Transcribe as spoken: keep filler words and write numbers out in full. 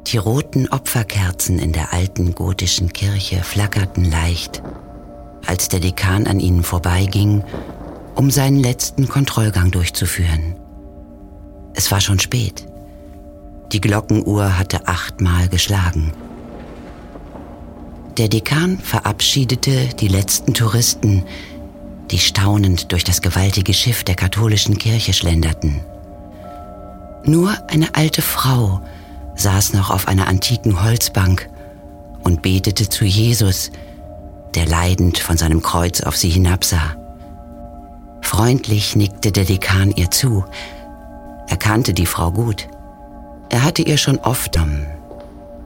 Die roten Opferkerzen in der alten gotischen Kirche flackerten leicht, als der Dekan an ihnen vorbeiging, um seinen letzten Kontrollgang durchzuführen. Es war schon spät. Die Glockenuhr hatte achtmal geschlagen. Der Dekan verabschiedete die letzten Touristen, die staunend durch das gewaltige Schiff der katholischen Kirche schlenderten. Nur eine alte Frau saß noch auf einer antiken Holzbank und betete zu Jesus, der leidend von seinem Kreuz auf sie hinabsah. Freundlich nickte der Dekan ihr zu. Er kannte die Frau gut. Er hatte ihr schon oft